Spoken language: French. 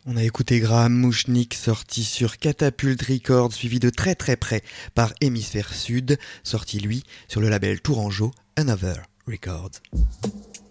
On a écouté Graham Mouchnik, sorti sur Catapult Records, suivi de très très près par Hémisphère Sud, sorti lui sur le label tourangeau Another Records.